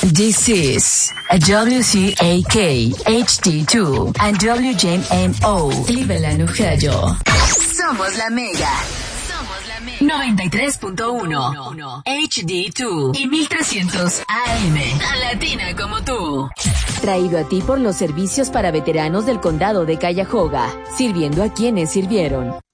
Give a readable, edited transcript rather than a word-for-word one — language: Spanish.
This is a WCAK HD2 and WJMO Cleveland, Ohio. Somos la Mega. 93.1 HD2 y 1300 AM. Tan latina como tú. Traído a ti por los servicios para veteranos del condado de Cuyahoga, sirviendo a quienes sirvieron.